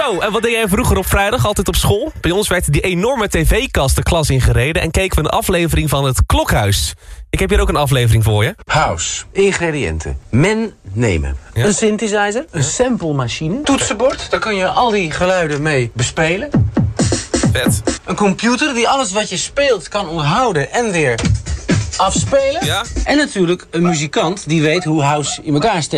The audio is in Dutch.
Zo, en wat deed jij vroeger op vrijdag altijd op school? Bij ons werd die enorme tv-kast de klas ingereden en keken we een aflevering van het Klokhuis. Ik heb hier ook een aflevering voor je. House. Ingrediënten. Men nemen. Ja. Een synthesizer. Een samplemachine. Toetsenbord. Daar kun je al die geluiden mee bespelen. Vet. Een computer die alles wat je speelt kan onthouden en weer afspelen. Ja. En natuurlijk een muzikant die weet hoe house in elkaar steekt.